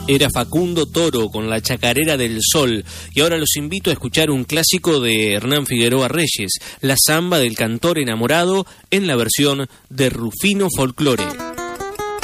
Era Facundo Toro con La Chacarera del Sol. Y ahora los invito a escuchar un clásico de Hernán Figueroa Reyes, La Zamba del Cantor Enamorado, en la versión de Rufino Folclore.